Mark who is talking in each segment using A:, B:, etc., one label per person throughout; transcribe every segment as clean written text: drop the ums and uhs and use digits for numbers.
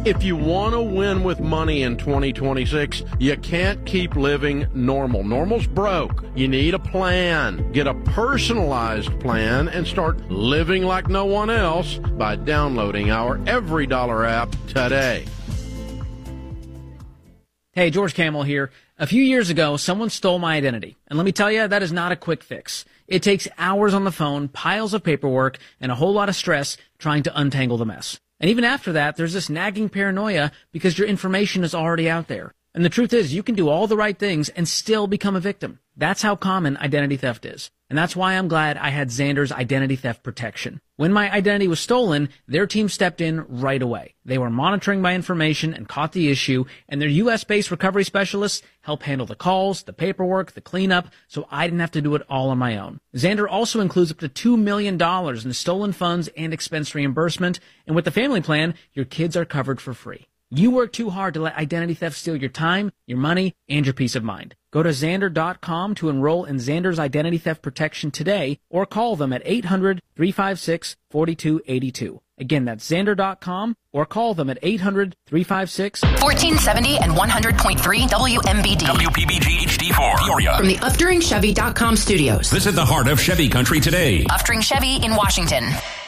A: If you want to win with money in 2026, you can't keep living normal. Normal's broke. You need a plan. Get a personalized plan and start living like no one else by downloading our Every Dollar app today.
B: Hey, George Camel here. A few years ago, someone stole my identity. And let me tell you, that is not a quick fix. It takes hours on the phone, piles of paperwork, and a whole lot of stress trying to untangle the mess. And even after that, there's this nagging paranoia because your information is already out there. And the truth is, you can do all the right things and still become a victim. That's how common identity theft is. And that's why I'm glad I had Xander's identity theft protection. When my identity was stolen, their team stepped in right away. They were monitoring my information and caught the issue, and their U.S.-based recovery specialists helped handle the calls, the paperwork, the cleanup, so I didn't have to do it all on my own. Xander also includes up to $2 million in stolen funds and expense reimbursement, and with the family plan, your kids are covered for free. You work too hard to let identity theft steal your time, your money, and your peace of mind. Go to Xander.com to enroll in Xander's identity theft protection today, or call them at 800-356-4282. Again, that's Xander.com, or call them at 800-356...
C: 1470 and 100.3 WMBD.
D: WPBG HD4, Peoria.
C: From the UpDuringChevy.com studios.
D: Visit the heart of Chevy country today.
C: Upduring Chevy in Washington.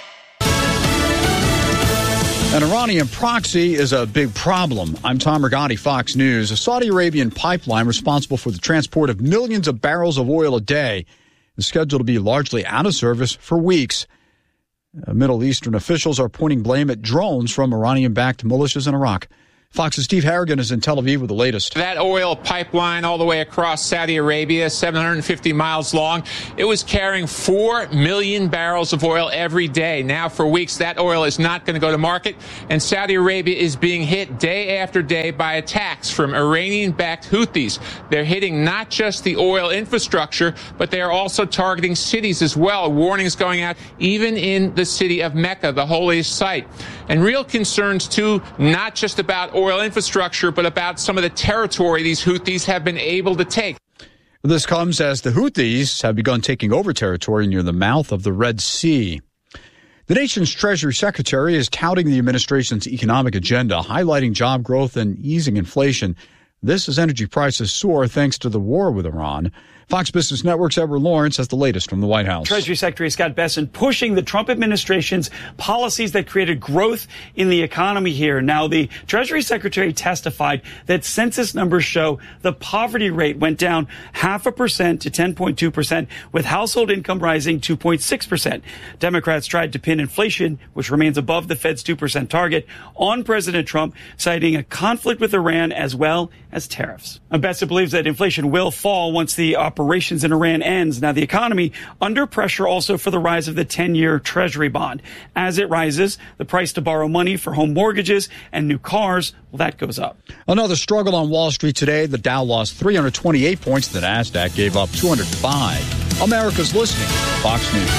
E: An Iranian proxy is a big problem. I'm Tom Rigotti, Fox News. A Saudi Arabian pipeline responsible for the transport of millions of barrels of oil a day is scheduled to be largely out of service for weeks. Middle Eastern officials are pointing blame at drones from Iranian-backed militias in Iraq. Fox's Steve Harrigan is in Tel Aviv with the latest.
F: That oil pipeline all the way across Saudi Arabia, 750 miles long, it was carrying 4 million barrels of oil every day. Now, for weeks, that oil is not going to go to market, and Saudi Arabia is being hit day after day by attacks from Iranian-backed Houthis. They're hitting not just the oil infrastructure, but they are also targeting cities as well. Warnings going out even in the city of Mecca, the holiest site. And real concerns, too, not just about oil infrastructure, but about some of the territory these Houthis have been able to take.
E: This comes as the Houthis have begun taking over territory near the mouth of the Red Sea. The nation's Treasury Secretary is touting the administration's economic agenda, highlighting job growth and easing inflation. This as energy prices soar thanks to the war with Iran. Fox Business Network's Edward Lawrence has the latest from the White House.
G: Treasury Secretary Scott Bessent pushing the Trump administration's policies that created growth in the economy here. Now, the Treasury Secretary testified that census numbers show the poverty rate went down 0.5% to 10.2%, with household income rising 2.6%. Democrats tried to pin inflation, which remains above the Fed's 2% target, on President Trump, citing a conflict with Iran as well as tariffs. Bessent believes that inflation will fall once the operations in Iran ends. Now, the economy under pressure also for the rise of the 10-year Treasury bond. As it rises, the price to borrow money for home mortgages and new cars, well, that goes up.
E: Another struggle on Wall Street today. The Dow lost 328 points. The Nasdaq gave up 205. America's listening. Fox News.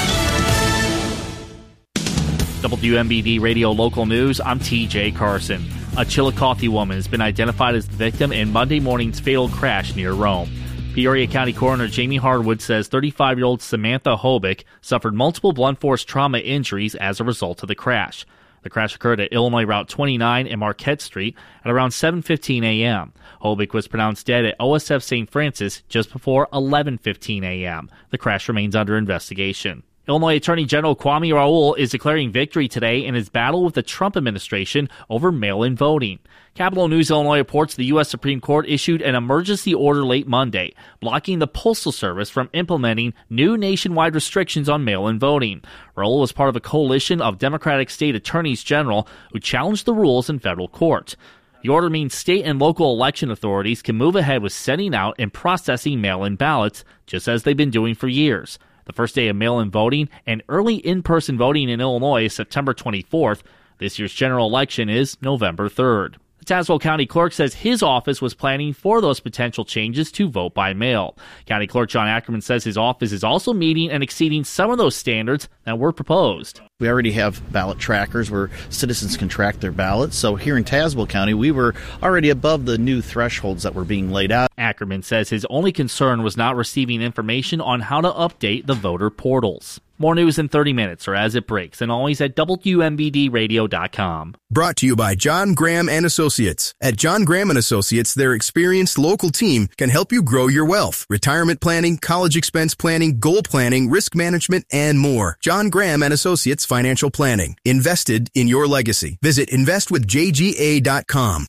H: WMBD Radio Local News, I'm TJ Carson. A Chillicothe woman has been identified as the victim in Monday morning's fatal crash near Rome. Peoria County Coroner Jamie Harwood says 35-year-old Samantha Hobick suffered multiple blunt force trauma injuries as a result of the crash. The crash occurred at Illinois Route 29 and Marquette Street at around 7:15 a.m. Hobick was pronounced dead at OSF St. Francis just before 11:15 a.m. The crash remains under investigation. Illinois Attorney General Kwame Raoul is declaring victory today in his battle with the Trump administration over mail-in voting. Capital News Illinois reports the U.S. Supreme Court issued an emergency order late Monday, blocking the Postal Service from implementing new nationwide restrictions on mail-in voting. Raoul was part of a coalition of Democratic state attorneys general who challenged the rules in federal court. The order means state and local election authorities can move ahead with sending out and processing mail-in ballots, just as they've been doing for years. The first day of mail-in voting and early in-person voting in Illinois is September 24th. This year's general election is November 3rd. The Tazewell County Clerk says his office was planning for those potential changes to vote by mail. County Clerk John Ackerman says his office is also meeting and exceeding some of those standards that were proposed.
I: We already have ballot trackers where citizens can track their ballots. So here in Tazewell County, we were already above the new thresholds that were being laid out.
H: Ackerman says his only concern was not receiving information on how to update the voter portals. More news in 30 minutes or as it breaks, and always at WMBDradio.com.
J: Brought to you by John Graham and Associates. At John Graham and Associates, their experienced local team can help you grow your wealth. Retirement planning, college expense planning, goal planning, risk management, and more. John Graham and Associates Financial Planning. Invested in your legacy. Visit investwithjga.com.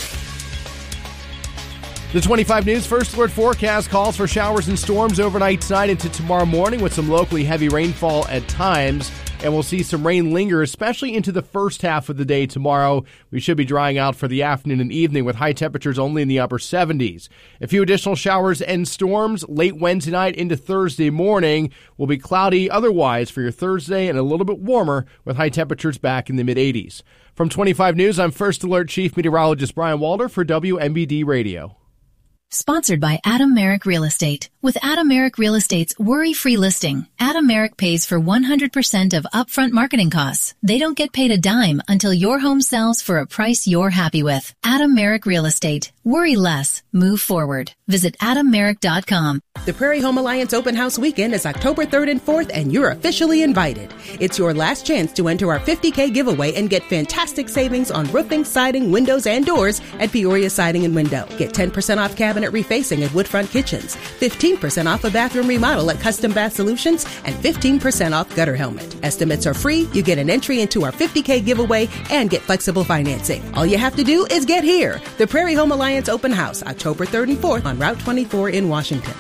K: The 25 News First Alert forecast calls for showers and storms overnight tonight into tomorrow morning with some locally heavy rainfall at times. And we'll see some rain linger, especially into the first half of the day tomorrow. We should be drying out for the afternoon and evening with high temperatures only in the upper 70s. A few additional showers and storms late Wednesday night into Thursday morning. Will be cloudy otherwise for your Thursday and a little bit warmer with high temperatures back in the mid-80s. From 25 News, I'm First Alert Chief Meteorologist Brian Walder for WMBD Radio.
L: Sponsored by Adam Merrick Real Estate. With Adam Merrick Real Estate's worry-free listing, Adam Merrick pays for 100% of upfront marketing costs. They don't get paid a dime until your home sells for a price you're happy with. Adam Merrick Real Estate. Worry less. Move forward. Visit AdamMerrick.com.
M: The Prairie Home Alliance Open House Weekend is October 3rd and 4th, and you're officially invited. It's your last chance to enter our $50K giveaway and get fantastic savings on roofing, siding, windows, and doors at Peoria Siding and Window. Get 10% off cabinet refacing at Woodfront Kitchens, 15% off a bathroom remodel at Custom Bath Solutions, and 15% off gutter helmet. Estimates are free. You get an entry into our $50K giveaway and get flexible financing. All you have to do is get here. The Prairie Home Alliance Open House, October 3rd and 4th on Route 24 in Washington.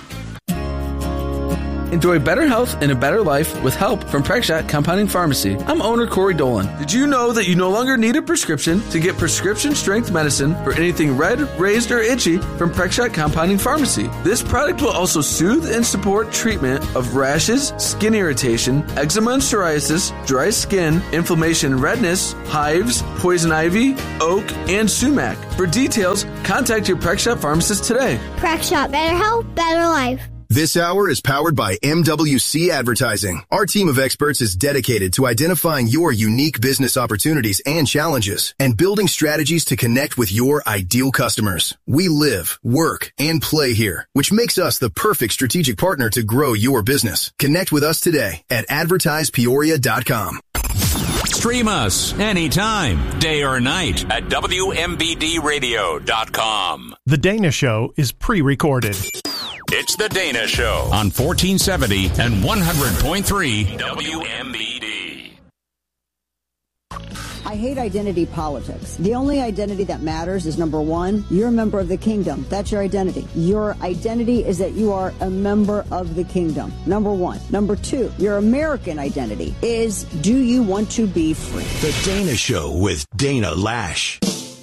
N: Enjoy better health and a better life with help from Prexshot Compounding Pharmacy. I'm owner Corey Dolan. Did you know that you no longer need a prescription to get prescription strength medicine for anything red, raised, or itchy from Prexshot Compounding Pharmacy? This product will also soothe and support treatment of rashes, skin irritation, eczema and psoriasis, dry skin, inflammation and redness, hives, poison ivy, oak, and sumac. For details, contact your Prexshot pharmacist today.
O: Prexshot, better health, better life.
J: This hour is powered by MWC Advertising. Our team of experts is dedicated to identifying your unique business opportunities and challenges and building strategies to connect with your ideal customers. We live, work, and play here, which makes us the perfect strategic partner to grow your business. Connect with us today at advertisepeoria.com.
D: Stream us anytime, day or night at WMBDradio.com.
P: The Dana Show is pre-recorded.
D: It's The Dana Show on 1470 and 100.3 WMBD.
Q: I hate identity politics. The only identity that matters is, number one, you're a member of the kingdom. That's your identity. Your identity is that you are a member of the kingdom. Number one. Number two, your American identity is, do you want to be free?
R: The Dana Show with Dana Lash.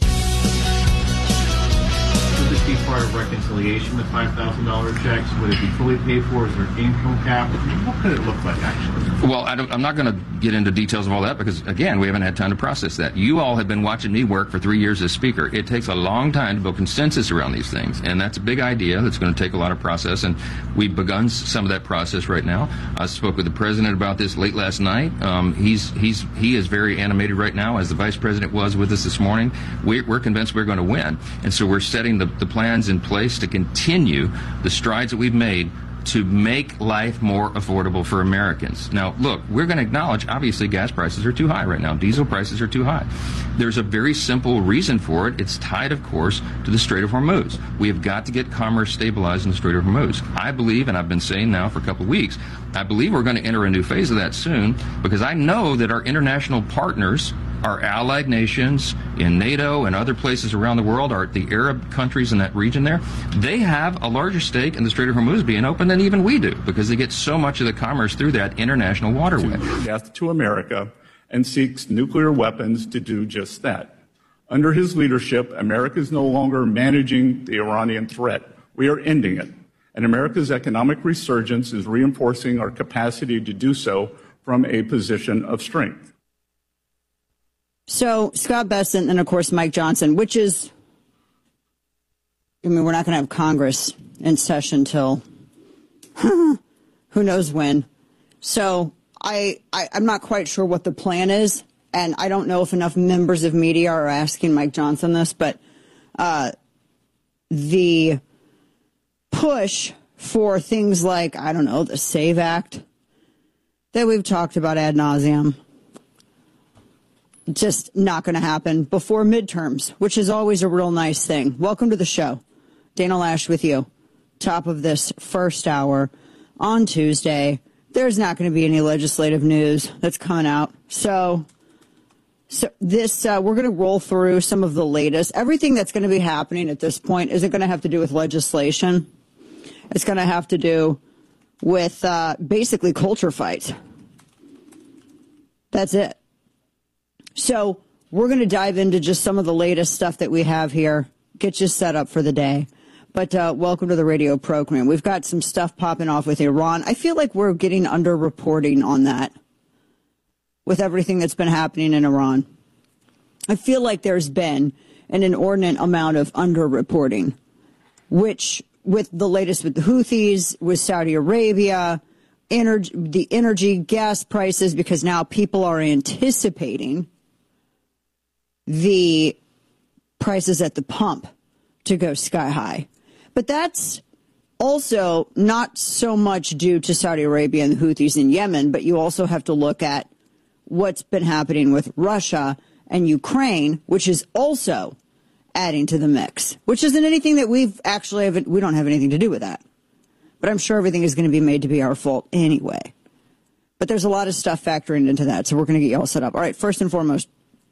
S: Would this be part of reconciliation, the $5,000 checks? Would it be fully paid for? Is there income cap? What could it look like, actually?
T: Well, I'm not going to get into details of all that because, again, we haven't had time to process that. You all have been watching me work for 3 years as Speaker. It takes a long time to build consensus around these things, and that's a big idea that's going to take a lot of process, and we've begun some of that process right now. I spoke with the President about this late last night. He is very animated right now, as the Vice President was with us this morning. We're convinced we're going to win, and so we're setting the plans in place to continue the strides that we've made to make life more affordable for Americans. Now, look, we're going to acknowledge, obviously, gas prices are too high right now. Diesel prices are too high. There's a very simple reason for it. It's tied, of course, to the Strait of Hormuz. We have got to get commerce stabilized in the Strait of Hormuz. I believe, and I've been saying now for a couple of weeks, I believe we're going to enter a new phase of that soon because I know that our international partners, our allied nations in NATO and other places around the world, are the Arab countries in that region there, they have a larger stake in the Strait of Hormuz being open than even we do because they get so much of the commerce through that international waterway.
U: Death to America and seeks nuclear weapons to do just that. Under his leadership, America is no longer managing the Iranian threat. We are ending it. And America's economic resurgence is reinforcing our capacity to do so from a position of strength.
Q: So Scott Bessent and, of course, Mike Johnson, which is, I mean, we're not going to have Congress in session till who knows when. So I'm not quite sure what the plan is, and I don't know if enough members of media are asking Mike Johnson this, but the push for things like, I don't know, the SAVE Act, that we've talked about ad nauseum. Just not going to happen before midterms, which is always a real nice thing. Welcome to the show. Dana Lash with you. Top of this first hour on Tuesday. There's not going to be any legislative news that's coming out. So this, we're going to roll through some of the latest. Everything that's going to be happening at this point isn't going to have to do with legislation. It's going to have to do with basically culture fights. That's it. So we're going to dive into just some of the latest stuff that we have here, get you set up for the day. But welcome to the radio program. We've got some stuff popping off with Iran. I feel like we're getting underreporting on that with everything that's been happening in Iran. I feel like there's been an inordinate amount of underreporting, which with the latest with the Houthis, with Saudi Arabia, the energy, gas prices, because now people are anticipating the prices at the pump to go sky high. But that's also not so much due to Saudi Arabia and the Houthis in Yemen, but you also have to look at what's been happening with Russia and Ukraine, which is also adding to the mix, which isn't anything that we don't have anything to do with that. But I'm sure everything is going to be made to be our fault anyway. But there's a lot of stuff factoring into that, so we're going to get you all set up. All right, first and foremost,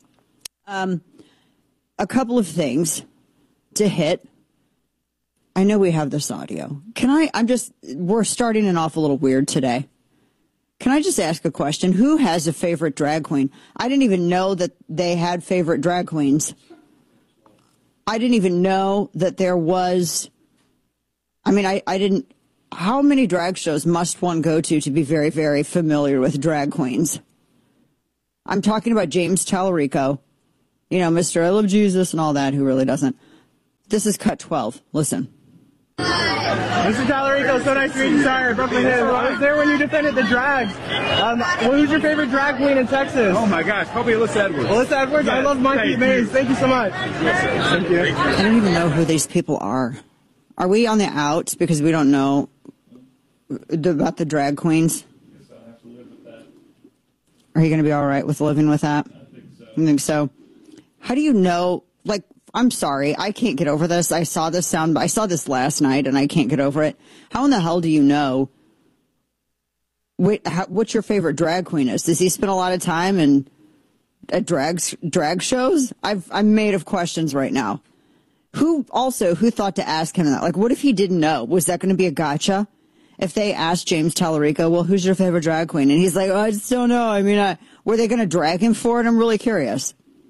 Q: a couple of things to hit. I know we have this audio. We're starting it off a little weird today. Can I just ask a question? Who has a favorite drag queen? I didn't even know that they had favorite drag queens. I didn't even know that there was, I didn't, how many drag shows must one go to be very, very familiar with drag queens? I'm talking about James Tallarico, Mr. I Love Jesus and all that, who really doesn't. This is cut 12. Listen.
A: Mr. Tallarico, so nice to meet you. Sorry, I broke my head. I was there when you defended the drags. Who's your favorite drag queen in Texas?
V: Oh my gosh, probably Alyssa Edwards.
A: Alyssa Edwards? I love Monkey Maze. Thank you so much. Thank you.
Q: I don't even know who these people are. Are we on the outs because we don't know about the drag queens?
V: Yes, I have to live with that.
Q: Are you going to be all right with living with that? I think so. How do you know, I'm sorry, I can't get over this. I saw this last night and I can't get over it. How in the hell do you know what your favorite drag queen is? Does he spend a lot of time at drag shows? I'm made of questions right now. Who thought to ask him that? What if he didn't know? Was that going to be a gotcha? If they asked James Tallarico, well, who's your favorite drag queen? And he's like, I just don't know. Were they going to drag him for it? I'm really curious.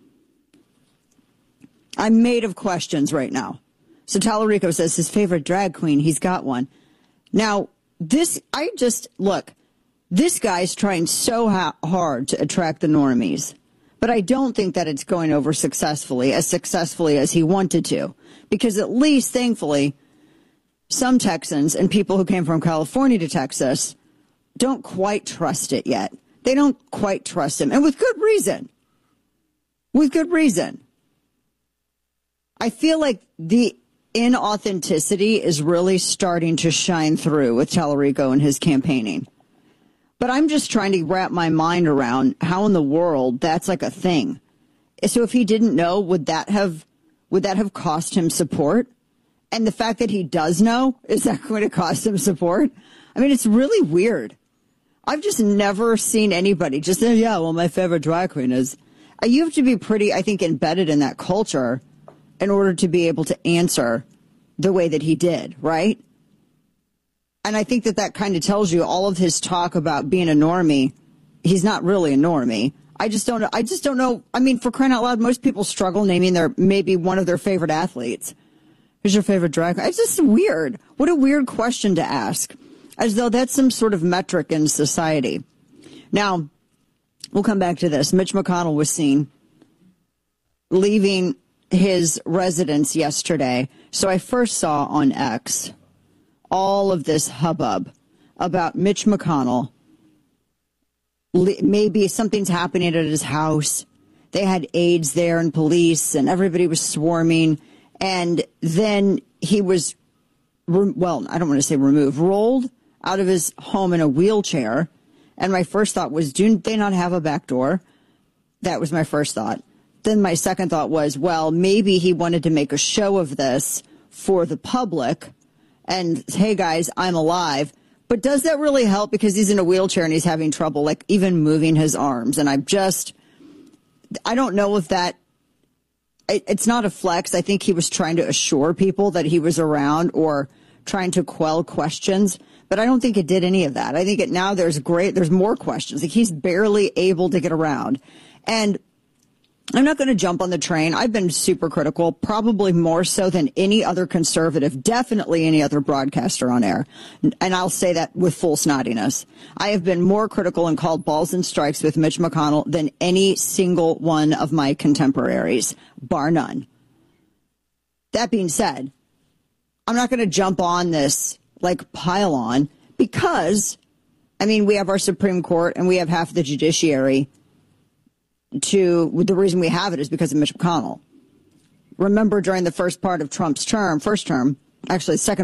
Q: I'm made of questions right now. So Tallarico says his favorite drag queen, he's got one. Now, this guy's trying so hard to attract the normies, but I don't think that it's going over successfully as he wanted to, because at least, thankfully, some Texans and people who came from California to Texas don't quite trust it yet. They don't quite trust him, and with good reason. With good reason. I feel like the inauthenticity is really starting to shine through with Tallarico and his campaigning. But I'm just trying to wrap my mind around how in the world that's a thing. So if he didn't know, would that have cost him support? And the fact that he does know, is that going to cost him support? It's really weird. I've just never seen anybody just say, yeah, well, my favorite drag queen is. You have to be pretty, I think, embedded in that culture in order to be able to answer the way that he did, right? And I think that kind of tells you all of his talk about being a normie. He's not really a normie. I just don't know. For crying out loud, most people struggle naming maybe one of their favorite athletes. Who's your favorite drag queen? It's just weird. What a weird question to ask, as though that's some sort of metric in society. Now, we'll come back to this. Mitch McConnell was seen leaving his residence yesterday. So I first saw on X all of this hubbub about Mitch McConnell. Maybe something's happening at his house. They had aides there and police and everybody was swarming. And then he was, I don't want to say removed, rolled out of his home in a wheelchair And my first thought was, do they not have a back door? That was my first thought. Then my second thought was, well, maybe he wanted to make a show of this for the public and, hey, guys, I'm alive. But does that really help? Because he's in a wheelchair and he's having trouble, like, even moving his arms. And I don't know if that, it's not a flex. I think he was trying to assure people that he was around or trying to quell questions. But I don't think it did any of that. I think now there's more questions. Like, he's barely able to get around. And I'm not going to jump on the train. I've been super critical, probably more so than any other conservative, definitely any other broadcaster on air. And I'll say that with full snottiness. I have been more critical and called balls and strikes with Mitch McConnell than any single one of my contemporaries, bar none. That being said, I'm not going to jump on this like pile on because, I mean, we have our Supreme Court and we have half the judiciary. The reason we have it is because of Mitch McConnell. Remember, during the second part of Trump's first term, I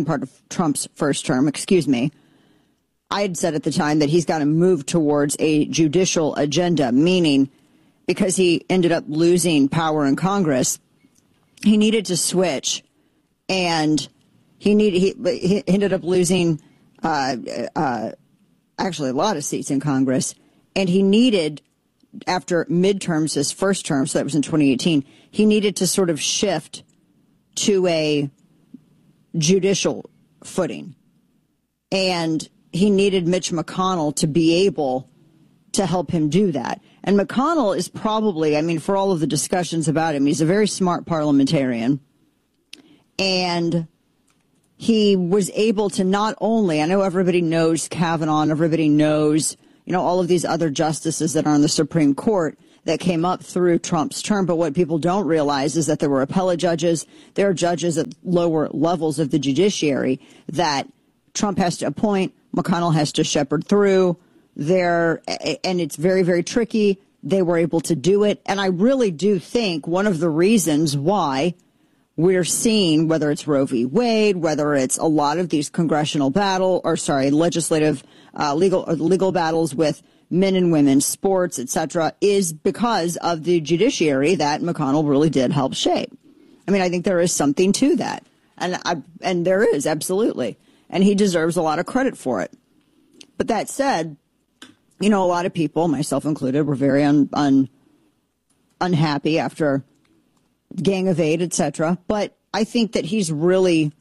Q: had said at the time that he's got to move towards a judicial agenda, meaning because he ended up losing power in Congress, he needed to switch, and he ended up losing actually a lot of seats in Congress, and he needed, after midterms, his first term, so that was in 2018, he needed to sort of shift to a judicial footing. And he needed Mitch McConnell to be able to help him do that. And McConnell is probably, I mean, for all of the discussions about him, he's a very smart parliamentarian. And he was able to not only, I know everybody knows Kavanaugh, and everybody knows, you know, all of these other justices that are on the Supreme Court that came up through Trump's term. But what people don't realize is that there were appellate judges. There are judges at lower levels of the judiciary that Trump has to appoint, McConnell has to shepherd through there. And it's very, very tricky. They were able to do it. And I really do think one of the reasons why we're seeing, whether it's Roe v. Wade, whether it's a lot of these legislative legal battles with men and women, sports, etc., is because of the judiciary that McConnell really did help shape. I mean, I think there is something to that, and there is, absolutely, and he deserves a lot of credit for it. But that said, you know, a lot of people, myself included, were very unhappy after Gang of Eight, etc. But I think that he's really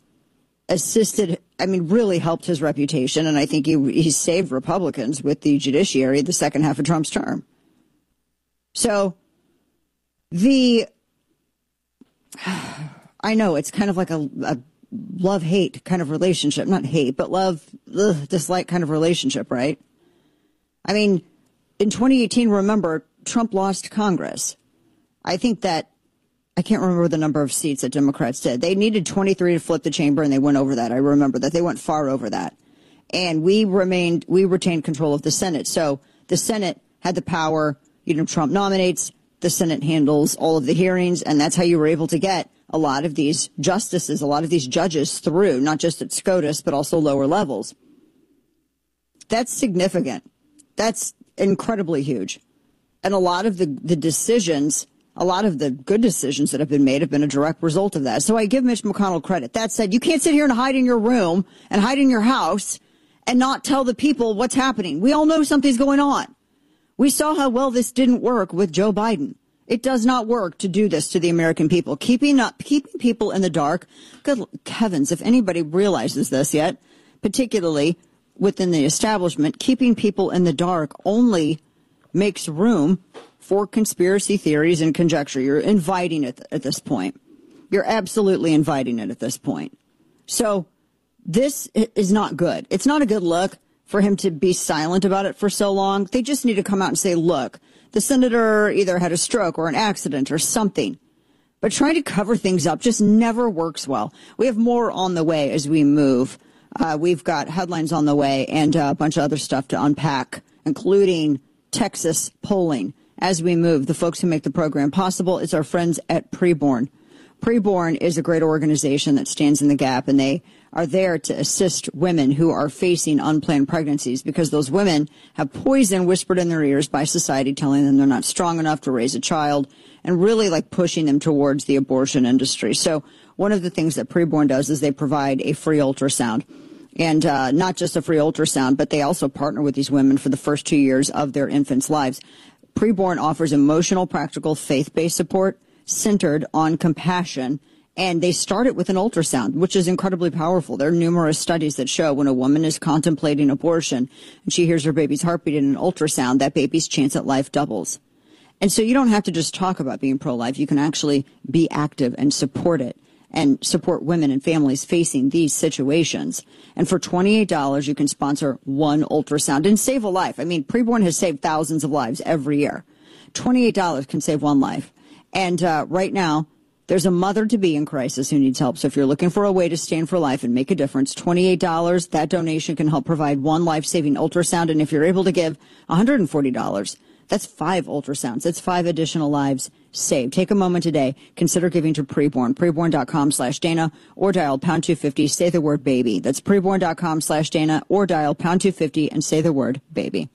Q: really helped his reputation, and I think he saved Republicans with the judiciary the second half of Trump's term. So I know it's kind of like a love-hate kind of relationship. Not hate, but dislike kind of relationship, right? I mean, in 2018, remember, Trump lost Congress. I think that, I can't remember the number of seats that Democrats did. They needed 23 to flip the chamber, and they went over that. I remember that. They went far over that. And we retained control of the Senate. So the Senate had the power. You know, Trump nominates, the Senate handles all of the hearings, and that's how you were able to get a lot of these justices, a lot of these judges through, not just at SCOTUS, but also lower levels. That's significant. That's incredibly huge. And a lot of the decisions, a lot of the good decisions that have been made have been a direct result of that. So I give Mitch McConnell credit. That said, you can't sit here and hide in your room and hide in your house and not tell the people what's happening. We all know something's going on. We saw how well this didn't work with Joe Biden. It does not work to do this to the American people. Keeping people in the dark. Good heavens, if anybody realizes this yet, particularly within the establishment, keeping people in the dark only makes room for conspiracy theories and conjecture. You're inviting it at this point. You're absolutely inviting it at this point. So this is not good. It's not a good look for him to be silent about it for so long. They just need to come out and say, look, the senator either had a stroke or an accident or something. But trying to cover things up just never works well. We have more on the way as we move. We've got headlines on the way and a bunch of other stuff to unpack, including Texas polling. As we move, the folks who make the program possible is our friends at Preborn. Preborn is a great organization that stands in the gap, and they are there to assist women who are facing unplanned pregnancies because those women have poison whispered in their ears by society telling them they're not strong enough to raise a child and really like pushing them towards the abortion industry. So one of the things that Preborn does is they provide a free ultrasound. And not just a free ultrasound, but they also partner with these women for the first 2 years of their infants' lives. Preborn offers emotional, practical, faith-based support centered on compassion. And they start it with an ultrasound, which is incredibly powerful. There are numerous studies that show when a woman is contemplating abortion and she hears her baby's heartbeat in an ultrasound, that baby's chance at life doubles. And so you don't have to just talk about being pro-life. You can actually be active and support it and support women and families facing these situations. And for $28, you can sponsor one ultrasound and save a life. I mean, Preborn has saved thousands of lives every year. $28 can save one life. And right now, there's a mother-to-be in crisis who needs help. So if you're looking for a way to stand for life and make a difference, $28, that donation can help provide one life-saving ultrasound. And if you're able to give $140, that's 5 ultrasounds. That's 5 additional lives saved. Take a moment today. Consider giving to Preborn. Preborn.com/Dana or dial pound 250. Say the word baby. That's Preborn.com/Dana or dial pound 250 and say the word baby.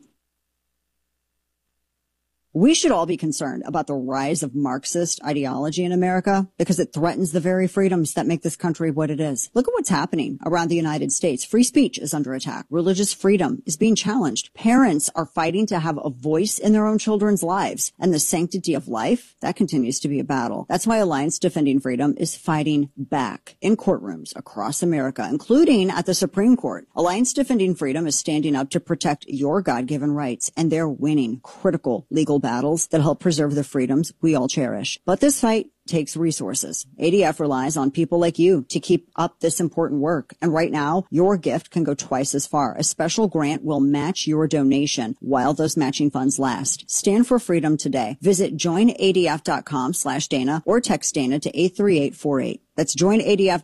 Q: We should all be concerned about the rise of Marxist ideology in America because it threatens the very freedoms that make this country what it is. Look at what's happening around the United States. Free speech is under attack. Religious freedom is being challenged. Parents are fighting to have a voice in their own children's lives. And the sanctity of life, that continues to be a battle. That's why Alliance Defending Freedom is fighting back in courtrooms across America, including at the Supreme Court. Alliance Defending Freedom is standing up to protect your God-given rights, and they're winning critical legal battles that help preserve the freedoms we all cherish. But this fight takes resources. ADF relies on people like you to keep up this important work. And right now, your gift can go twice as far. A special grant will match your donation while those matching funds last. Stand for freedom today. Visit joinadf.com/Dana or text Dana to 83848. That's joinadf.com.